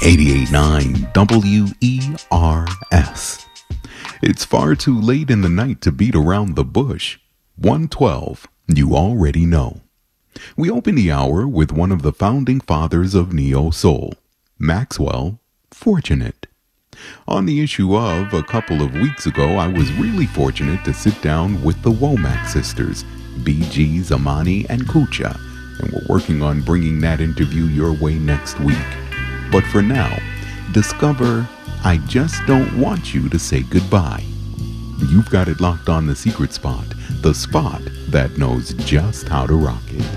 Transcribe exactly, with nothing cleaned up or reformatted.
eighty-eight point nine W E R S. It's far too late in the night to beat around the bush. one twelve, you already know. We open the hour with one of the founding fathers of Neo Soul, Maxwell Fortunate. On the issue of a couple of weeks ago, I was really fortunate to sit down with the Womack sisters, B G, Zamani, and Kucha, and we're working on bringing that interview your way next week. But for now, discover I Just Don't Want You to Say Goodbye. You've got it locked on The Secret Spot, the spot that knows just how to rock it.